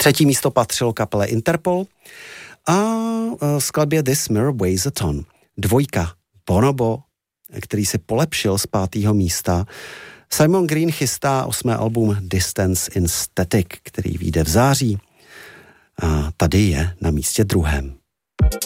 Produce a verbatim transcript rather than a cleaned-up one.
Třetí místo patřilo kapele Interpol a skladbě This Mirror Weighs a Ton. Dvojka Bonobo, který si polepšil z pátého místa. Simon Green chystá osmé album Distance in Static, který vyjde v září. A tady je na místě druhém.